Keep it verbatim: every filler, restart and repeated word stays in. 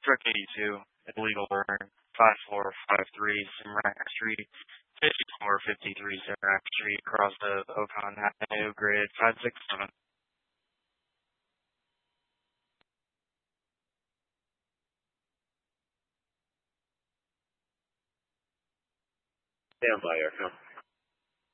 Truck eighty-two, illegal burn, five four five three Simrack Street, fifty-four fifty-three Simrack Street, across the Ocon Avenue, grid five six seven. Stand by, Aircom.